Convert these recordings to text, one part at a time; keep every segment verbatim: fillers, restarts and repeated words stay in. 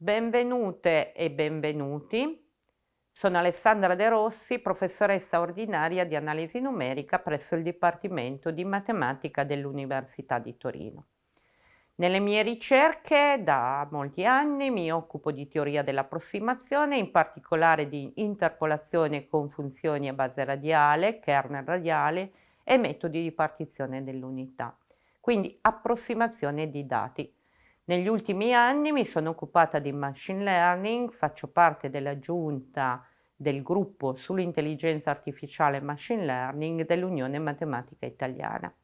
Benvenute e benvenuti. Sono Alessandra De Rossi, professoressa ordinaria di analisi numerica presso il Dipartimento di Matematica dell'Università di Torino. Nelle mie ricerche da molti anni mi occupo di teoria dell'approssimazione, in particolare di interpolazione con funzioni a base radiale, kernel radiale e metodi di partizione dell'unità, quindi approssimazione di dati. Negli ultimi anni mi sono occupata di machine learning, faccio parte della giunta del gruppo sull'intelligenza artificiale e machine learning dell'Unione Matematica Italiana.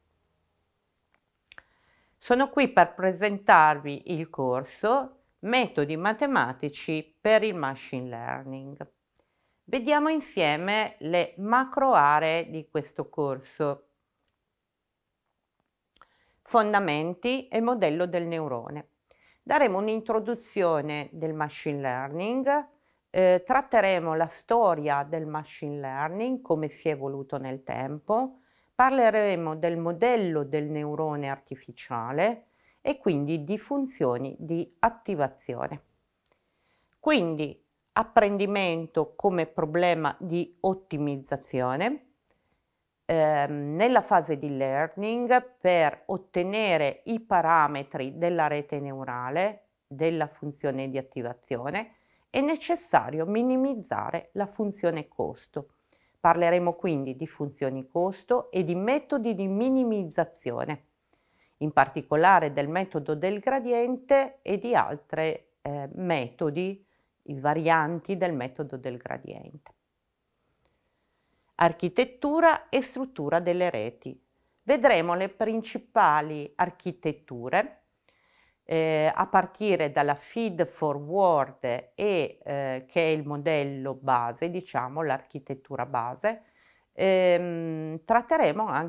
Sono qui per presentarvi il corso Metodi matematici per il machine learning. Vediamo insieme le macro aree di questo corso. Fondamenti e modello del neurone. Daremo un'introduzione del machine learning, eh, tratteremo la storia del machine learning, come si è evoluto nel tempo, parleremo del modello del neurone artificiale e quindi di funzioni di attivazione. Quindi apprendimento come problema di ottimizzazione. Ehm, nella fase di learning, per ottenere i parametri della rete neurale, della funzione di attivazione, è necessario minimizzare la funzione costo. Parleremo quindi di funzioni costo e di metodi di minimizzazione, in particolare del metodo del gradiente e di altri eh, metodi, i varianti del metodo del gradiente. Architettura e struttura delle reti. Vedremo le principali architetture eh, a partire dalla feed forward e eh, che è il modello base, diciamo l'architettura base. Ehm, tratteremo anche